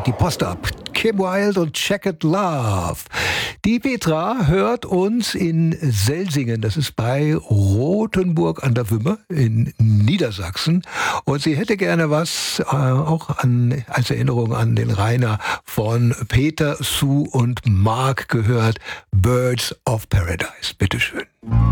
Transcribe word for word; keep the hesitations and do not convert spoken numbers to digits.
geht die Post ab. Kim Wilde und Checkered Love. Die Petra hört uns in Selsingen, das ist bei Rothenburg an der Wümme in Niedersachsen. Und sie hätte gerne was äh, auch an, als Erinnerung an den Rainer von Peter, Sue und Mark gehört. Birds of Paradise. Bitteschön.